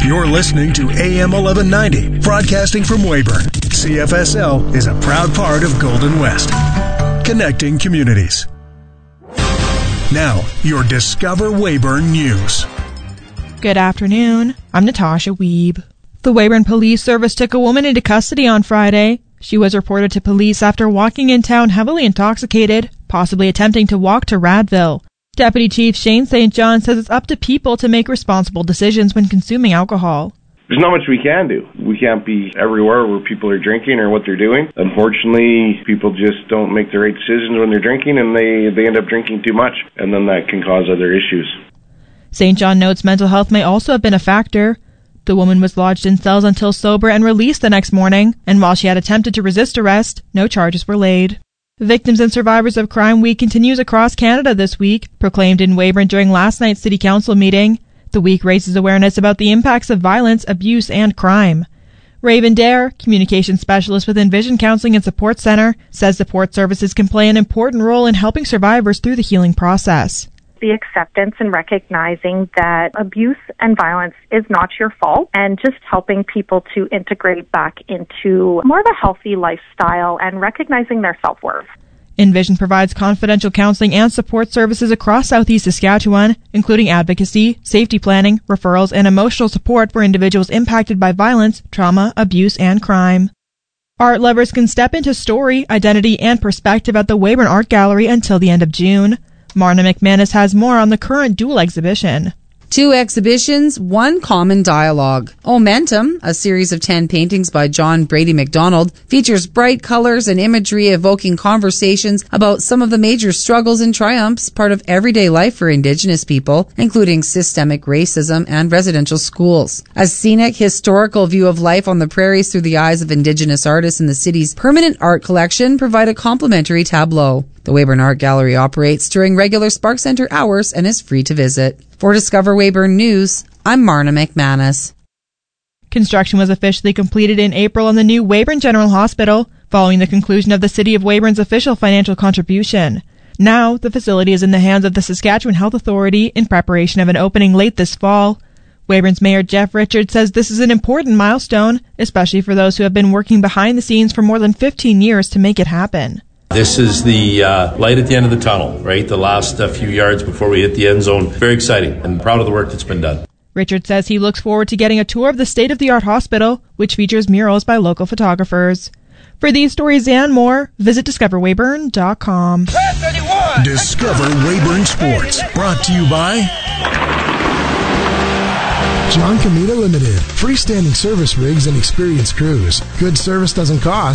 You're listening to AM 1190, broadcasting from Weyburn. CFSL is a proud part of Golden West, connecting communities. Now, your Discover Weyburn News. Good afternoon. I'm Natasha Wiebe. The Weyburn Police Service took a woman into custody on Friday. She was reported to police after walking in town heavily intoxicated, possibly attempting to walk to Radville. Deputy Chief Shane St. John says it's up to people to make responsible decisions when consuming alcohol. There's not much we can do. We can't be everywhere where people are drinking or what they're doing. Unfortunately, people just don't make the right decisions when they're drinking, and they end up drinking too much, and then that can cause other issues. St. John notes mental health may also have been a factor. The woman was lodged in cells until sober and released the next morning, and while she had attempted to resist arrest, no charges were laid. Victims and Survivors of Crime Week continues across Canada this week, proclaimed in Weyburn during last night's City Council meeting. The week raises awareness about the impacts of violence, abuse, and crime. Raven Dare, communications specialist with Envision Counseling and Support Center, says support services can play an important role in helping survivors through the healing process. The acceptance and recognizing that abuse and violence is not your fault, and just helping people to integrate back into more of a healthy lifestyle and recognizing their self-worth. Envision provides confidential counseling and support services across Southeast Saskatchewan, including advocacy, safety planning, referrals, and emotional support for individuals impacted by violence, trauma, abuse, and crime. Art lovers can step into story, identity, and perspective at the Weyburn Art Gallery until the end of June. Marna McManus has more on the current dual exhibition. 2 exhibitions, 1 common dialogue. Omentum, a series of 10 paintings by John Brady MacDonald, features bright colors and imagery evoking conversations about some of the major struggles and triumphs part of everyday life for Indigenous people, including systemic racism and residential schools. A scenic, historical view of life on the prairies through the eyes of Indigenous artists in the city's permanent art collection provide a complimentary tableau. The Weyburn Art Gallery operates during regular Spark Centre hours and is free to visit. For Discover Weyburn News, I'm Marna McManus. Construction was officially completed in April on the new Weyburn General Hospital, following the conclusion of the City of Weyburn's official financial contribution. Now, the facility is in the hands of the Saskatchewan Health Authority in preparation of an opening late this fall. Weyburn's Mayor Jeff Richards says this is an important milestone, especially for those who have been working behind the scenes for more than 15 years to make it happen. This is the light at the end of the tunnel, right? The last few yards before we hit the end zone. Very exciting and proud of the work that's been done. Richard says he looks forward to getting a tour of the state-of-the-art hospital, which features murals by local photographers. For these stories and more, visit discoverweyburn.com. Discover Weyburn Sports, brought to you by John Cometa Limited. Freestanding service rigs and experienced crews. Good service doesn't cost.